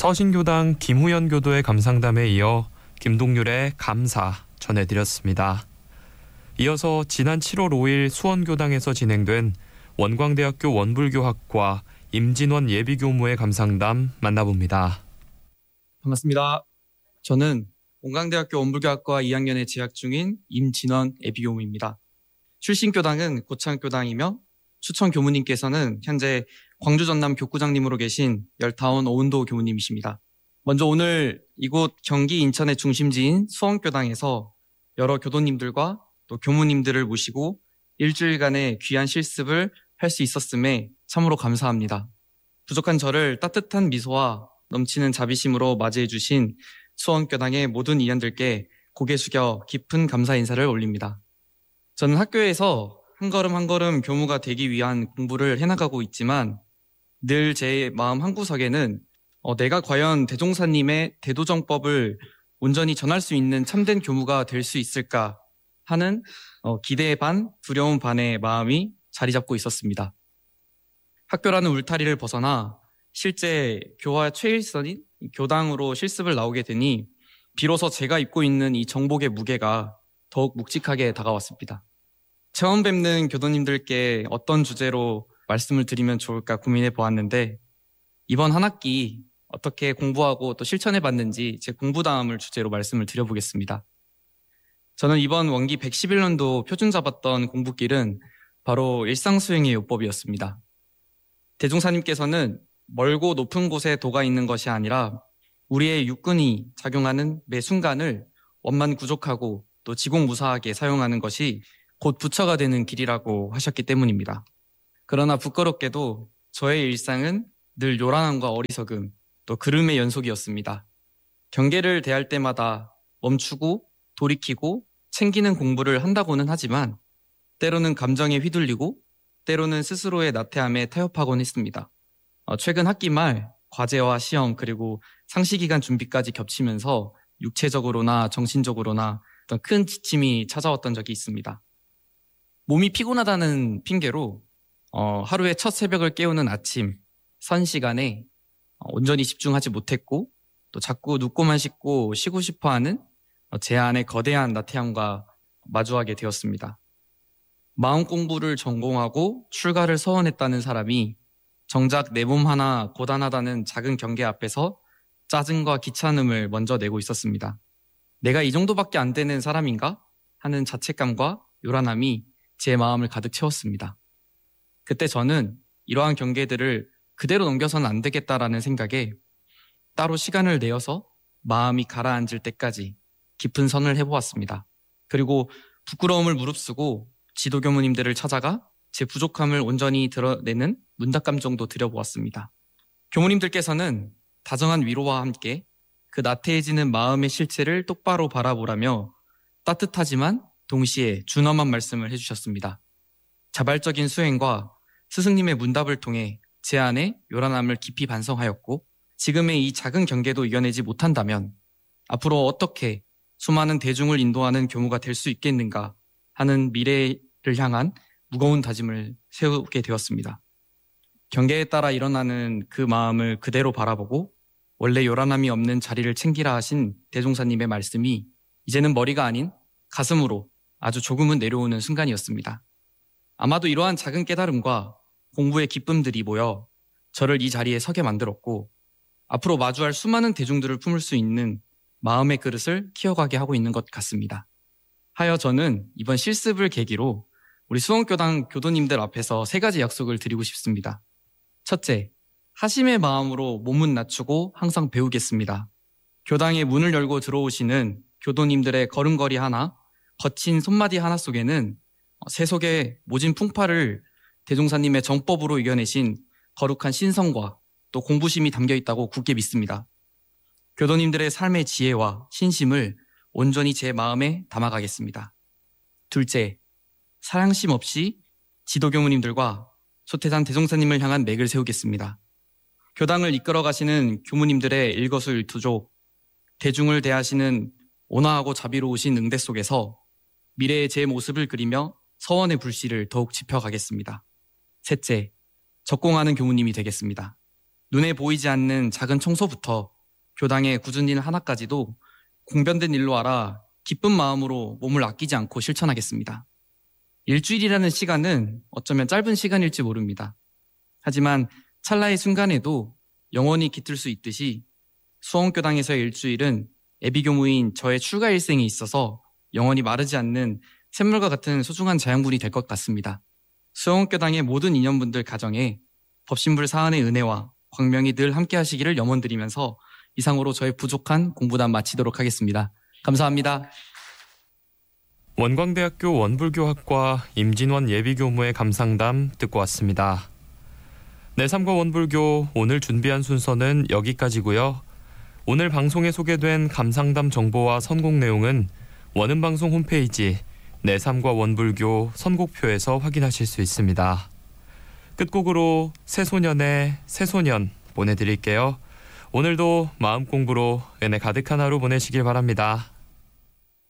서신교당 김후연 교도의 감상담에 이어 김동률의 감사 전해드렸습니다. 이어서 지난 7월 5일 수원교당에서 진행된 원광대학교 원불교학과 임진원 예비교무의 감상담 만나봅니다. 반갑습니다. 저는 원광대학교 원불교학과 2학년에 재학 중인 임진원 예비교무입니다. 출신 교당은 고창교당이며 추천 교무님께서는 현재 광주 전남 교구장님으로 계신 열타원 오은도 교무님이십니다. 먼저 오늘 이곳 경기 인천의 중심지인 수원교당에서 여러 교도님들과 또 교무님들을 모시고 일주일간의 귀한 실습을 할 수 있었음에 참으로 감사합니다. 부족한 저를 따뜻한 미소와 넘치는 자비심으로 맞이해 주신 수원교당의 모든 인연들께 고개 숙여 깊은 감사 인사를 올립니다. 저는 학교에서 한 걸음 한 걸음 교무가 되기 위한 공부를 해나가고 있지만 늘 제 마음 한구석에는 내가 과연 대종사님의 대도정법을 온전히 전할 수 있는 참된 교무가 될 수 있을까 하는 기대 반 두려움 반의 마음이 자리 잡고 있었습니다. 학교라는 울타리를 벗어나 실제 교화 최일선인 교당으로 실습을 나오게 되니 비로소 제가 입고 있는 이 정복의 무게가 더욱 묵직하게 다가왔습니다. 처음 뵙는 교도님들께 어떤 주제로 말씀을 드리면 좋을까 고민해 보았는데 이번 한 학기 어떻게 공부하고 또 실천해 봤는지 제 공부담을 주제로 말씀을 드려보겠습니다. 저는 이번 원기 111년도 표준 잡았던 공부길은 바로 일상수행의 요법이었습니다. 대종사님께서는 멀고 높은 곳에 도가 있는 것이 아니라 우리의 육근이 작용하는 매 순간을 원만구족하고 또 지공무사하게 사용하는 것이 곧 부처가 되는 길이라고 하셨기 때문입니다. 그러나 부끄럽게도 저의 일상은 늘 요란함과 어리석음, 또 그름의 연속이었습니다. 경계를 대할 때마다 멈추고 돌이키고 챙기는 공부를 한다고는 하지만 때로는 감정에 휘둘리고 때로는 스스로의 나태함에 타협하곤 했습니다. 최근 학기 말 과제와 시험 그리고 상시기간 준비까지 겹치면서 육체적으로나 정신적으로나 어떤 큰 지침이 찾아왔던 적이 있습니다. 몸이 피곤하다는 핑계로 하루의 첫 새벽을 깨우는 아침, 선 시간에 온전히 집중하지 못했고 또 자꾸 눕고만 싶고 쉬고 싶어하는 제 안의 거대한 나태함과 마주하게 되었습니다. 마음 공부를 전공하고 출가를 서원했다는 사람이 정작 내 몸 하나 고단하다는 작은 경계 앞에서 짜증과 귀찮음을 먼저 내고 있었습니다. 내가 이 정도밖에 안 되는 사람인가? 하는 자책감과 요란함이 제 마음을 가득 채웠습니다. 그때 저는 이러한 경계들을 그대로 넘겨서는 안 되겠다라는 생각에 따로 시간을 내어서 마음이 가라앉을 때까지 깊은 선을 해보았습니다. 그리고 부끄러움을 무릅쓰고 지도교무님들을 찾아가 제 부족함을 온전히 드러내는 문답감 정도 드려보았습니다. 교무님들께서는 다정한 위로와 함께 그 나태해지는 마음의 실체를 똑바로 바라보라며 따뜻하지만 동시에 준엄한 말씀을 해주셨습니다. 자발적인 수행과 스승님의 문답을 통해 제 안에 요란함을 깊이 반성하였고 지금의 이 작은 경계도 이겨내지 못한다면 앞으로 어떻게 수많은 대중을 인도하는 교무가 될 수 있겠는가 하는 미래를 향한 무거운 다짐을 세우게 되었습니다. 경계에 따라 일어나는 그 마음을 그대로 바라보고 원래 요란함이 없는 자리를 챙기라 하신 대종사님의 말씀이 이제는 머리가 아닌 가슴으로 아주 조금은 내려오는 순간이었습니다. 아마도 이러한 작은 깨달음과 공부의 기쁨들이 모여 저를 이 자리에 서게 만들었고 앞으로 마주할 수많은 대중들을 품을 수 있는 마음의 그릇을 키워가게 하고 있는 것 같습니다. 하여 저는 이번 실습을 계기로 우리 수원교당 교도님들 앞에서 3가지 약속을 드리고 싶습니다. 첫째, 하심의 마음으로 몸은 낮추고 항상 배우겠습니다. 교당의 문을 열고 들어오시는 교도님들의 걸음걸이 하나, 거친 손마디 하나 속에는 세속의 모진 풍파를 대종사님의 정법으로 이겨내신 거룩한 신성과 또 공부심이 담겨 있다고 굳게 믿습니다. 교도님들의 삶의 지혜와 신심을 온전히 제 마음에 담아가겠습니다. 둘째, 사양심 없이 지도교무님들과 소태산 대종사님을 향한 맥을 세우겠습니다. 교당을 이끌어 가시는 교무님들의 일거수일투족, 대중을 대하시는 온화하고 자비로우신 응대 속에서 미래의 제 모습을 그리며 서원의 불씨를 더욱 지펴가겠습니다. 셋째, 적공하는 교무님이 되겠습니다. 눈에 보이지 않는 작은 청소부터 교당의 굳은 일 하나까지도 공변된 일로 알아 기쁜 마음으로 몸을 아끼지 않고 실천하겠습니다. 일주일이라는 시간은 어쩌면 짧은 시간일지 모릅니다. 하지만 찰나의 순간에도 영원히 깃들 수 있듯이 수원교당에서의 일주일은 예비교무인 저의 출가 일생에 있어서 영원히 마르지 않는 샘물과 같은 소중한 자양분이 될 것 같습니다. 수원교당의 모든 인연분들 가정에 법신불 사안의 은혜와 광명이 늘 함께 하시기를 염원드리면서 이상으로 저의 부족한 공부담 마치도록 하겠습니다. 감사합니다. 원광대학교 원불교학과 임진원 예비교무의 감상담 듣고 왔습니다. 내3과 원불교 오늘 준비한 순서는 여기까지고요. 오늘 방송에 소개된 감상담 정보와 선곡 내용은 원음방송 홈페이지 내3과 원불교 선곡표에서 확인하실 수 있습니다. 끝곡으로 새소년의 새소년 보내드릴게요. 오늘도 마음 공부로 은혜 가득한 하루 보내시길 바랍니다.